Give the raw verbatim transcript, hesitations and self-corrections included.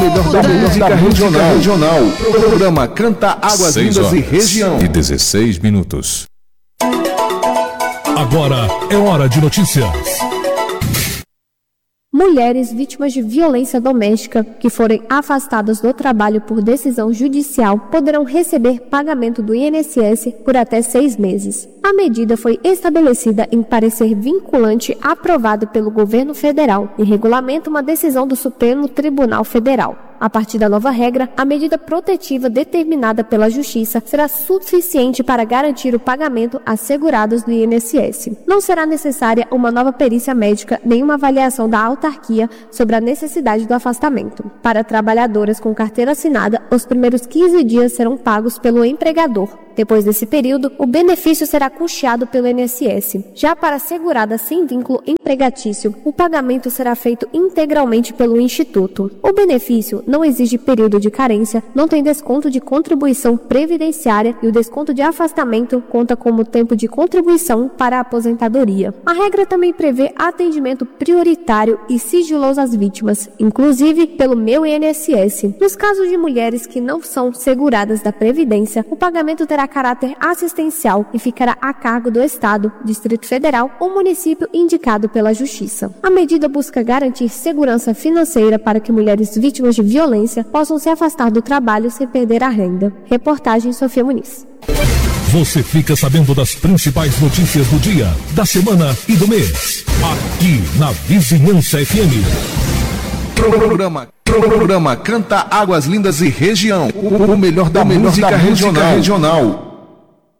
melhor da música regional. regional. Programa Canta Águas Lindas e Região. E dezesseis minutos. Agora é hora de notícias. Mulheres vítimas de violência doméstica que forem afastadas do trabalho por decisão judicial poderão receber pagamento do I N S S por até seis meses. A medida foi estabelecida em parecer vinculante aprovado pelo governo federal e regulamenta uma decisão do Supremo Tribunal Federal. A partir da nova regra, a medida protetiva determinada pela Justiça será suficiente para garantir o pagamento às seguradas do I N S S. Não será necessária uma nova perícia médica nem uma avaliação da autarquia sobre a necessidade do afastamento. Para trabalhadoras com carteira assinada, os primeiros quinze dias serão pagos pelo empregador. Depois desse período, o benefício será custeado pelo I N S S. Já para segurada sem vínculo empregatício, o pagamento será feito integralmente pelo Instituto. O benefício não exige período de carência, não tem desconto de contribuição previdenciária e o desconto de afastamento conta como tempo de contribuição para a aposentadoria. A regra também prevê atendimento prioritário e sigiloso às vítimas, inclusive pelo Meu I N S S. Nos casos de mulheres que não são seguradas da Previdência, o pagamento terá caráter assistencial e ficará a cargo do Estado, Distrito Federal ou município indicado pela Justiça. A medida busca garantir segurança financeira para que mulheres vítimas de violência possam se afastar do trabalho sem perder a renda. Reportagem Sofia Muniz. Você fica sabendo das principais notícias do dia, da semana e do mês. Aqui na Vizinhança F M. Programa, programa Canta Águas Lindas e Região. O melhor da, o melhor música, da música regional. regional.